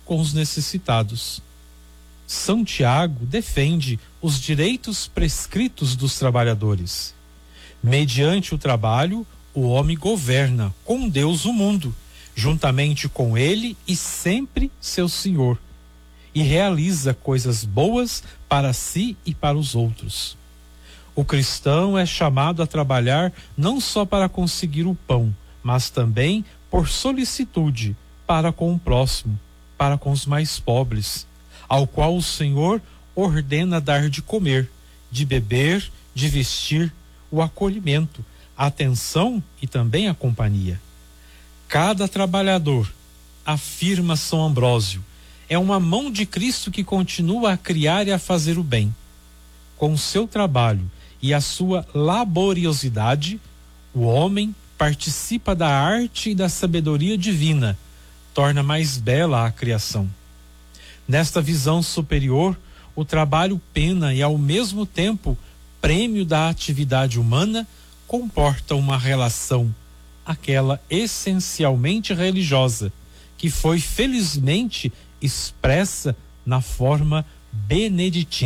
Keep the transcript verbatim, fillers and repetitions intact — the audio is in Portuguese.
com os necessitados. São Tiago defende os direitos prescritos dos trabalhadores. Mediante o trabalho, o homem governa com Deus o mundo, juntamente com ele e sempre seu Senhor, e realiza coisas boas para si e para os outros. O cristão é chamado a trabalhar não só para conseguir o pão, mas também por solicitude para com o próximo, para com os mais pobres, ao qual o Senhor ordena dar de comer, de beber, de vestir, o acolhimento, a atenção e também a companhia. Cada trabalhador, afirma São Ambrósio, é uma mão de Cristo que continua a criar e a fazer o bem. Com o seu trabalho e a sua laboriosidade, o homem participa da arte e da sabedoria divina, torna mais bela a criação. Nesta visão superior, o trabalho pena e ao mesmo tempo prêmio da atividade humana comporta uma relação, aquela essencialmente religiosa, que foi felizmente expressa na forma beneditina.